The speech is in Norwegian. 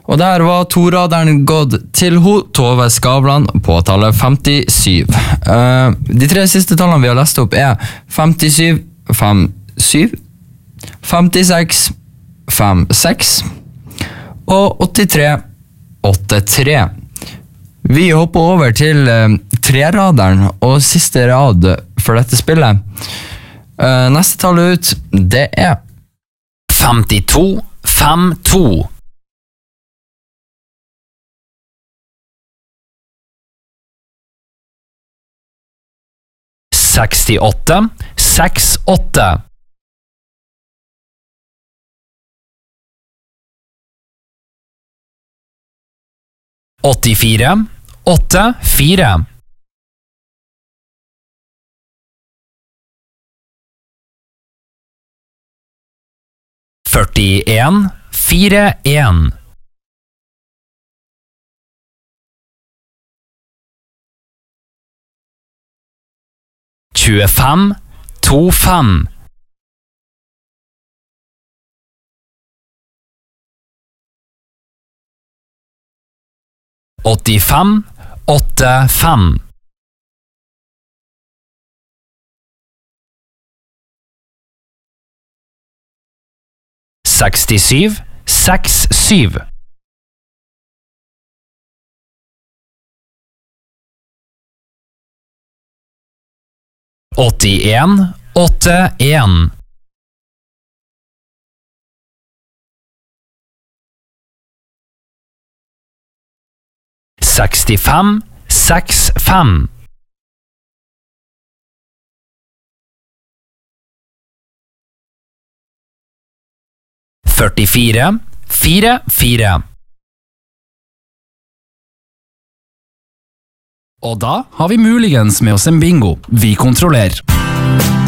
Og der var toraderen gått til Tove Skavlan på tallet 57. De tre siste tallene vi har lest opp 57, 57, 56, 56 og 83, 83. Vi hopper over til treraderen og siste rad for dette spillet. Neste tall ut, det 52, 52. 68, 68. 84, 84. 41, 41. 25, 25. 85, 85. 67, 67. 81, 81. 65, 65. 44, 44. Og da har vi muligens med oss en bingo. Vi kontrollerer.